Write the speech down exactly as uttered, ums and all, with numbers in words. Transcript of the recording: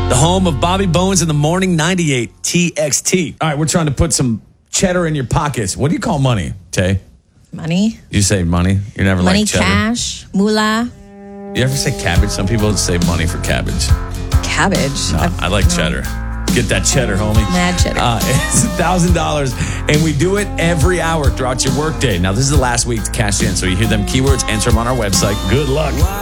The home of Bobby Bones in the morning, ninety-eight T X T. All right, we're trying to put some cheddar in your pockets. What do you call money, Tay? Money. You say money? You're never Money, like cheddar? cash, moolah. You ever say cabbage? Some people say money for cabbage. Cabbage. No, I like cheddar. Get that cheddar, homie. Mad cheddar. Uh, it's one thousand dollars, and we do it every hour throughout your workday. Now, this is the last week to cash in, so you hear them keywords, answer them on our website. Good luck.